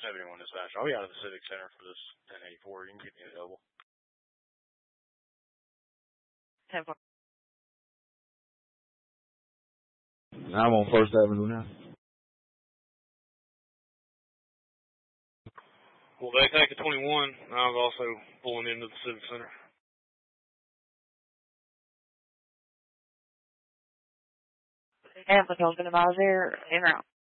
71 dispatch. I'll be out of the Civic Center for this 1084. You can give me a double. 10-4. I'm on First Avenue now. Well, they take the 21. I was also pulling into the Civic Center. Applicant, going to Miles there, en route.